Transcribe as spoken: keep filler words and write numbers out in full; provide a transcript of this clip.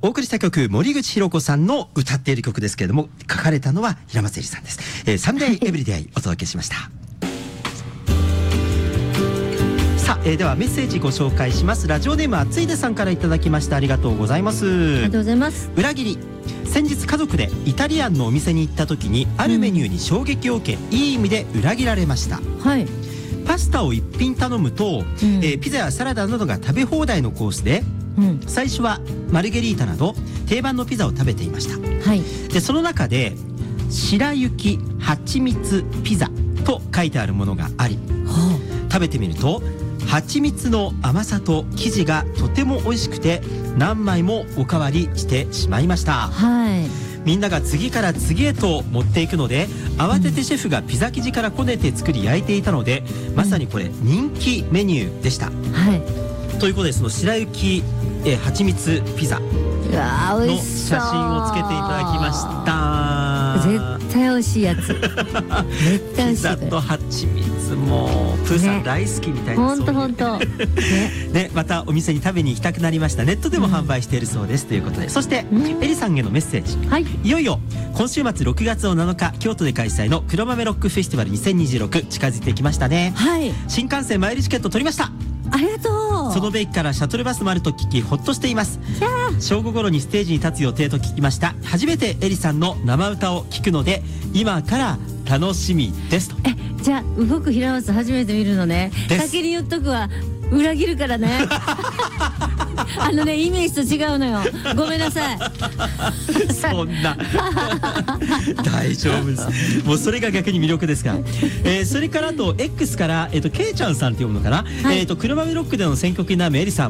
お送りした曲、森口博子さんの歌っている曲ですけれども、書かれたのは平松絵里さんです。えー、サンデーエブリデイお届けしました。さあ、えー、ではメッセージご紹介します。ラジオネームあついでさんからいただきました。ありがとうございます。 ありがとうございます。 裏切り。先日家族でイタリアンのお店に行った時に、あるメニューに衝撃を受け、いい意味で裏切られました。 はい。 パスタを一品頼むと、 うんえー、ピザやサラダなどが食べ放題のコースで、 うん、 最初はマルゲリータなど定番のピザを食べていました。 はい。 でその中で白雪蜂蜜ピザと書いてあるものがあり、 は食べてみると蜂蜜の甘さと生地がとても美味しくて、何枚もおかわりしてしまいました。 あ、はい。 みんなが次から次へと持っていくので、慌ててシェフがピザ生地からこねて作り焼いていたので、まさにこれ人気メニューでした。 はい。 ということで、その白雪え蜂蜜ピザうわー、美の味しそう。 写真をつけていただきました。 絶対美味しいやつ。絶対美ピ味しい。 ザと蜂蜜もプーさんね大好きみたいな。 ほんとほんと。ね。 ね、またお店に食べに行きたくなりました。ネットでも販売しているそうです、ということで、そしてうんエリさんへのメッセージ。 はい。 いよいよ今週末ろくがつのなのか、京都で開催の黒豆ロックフェスティバルにせんにじゅうろく近づいてきましたね。 はい。 新幹線前売りチケット取りました。 ありがとう。 そのべ駅からシャトルバスもあると聞き、ほっとしています。 じゃあ。 正午頃にステージに立つ予定と聞きました。初めてエリさんの生歌を聞くので、今から楽しみですと。 え、じゃあ動く平松初めて見るのね。 です先に言っとくわ。裏切るからね。あのね、イメージと違うのよ。ごめんなさい。 そんな大丈夫です。もうそれが逆に魅力ですから。えー、それからあと X から、えー、とケイちゃんさんって読むのかな、 はい、 えー、と黒豆ロックでの選曲になるエリさん、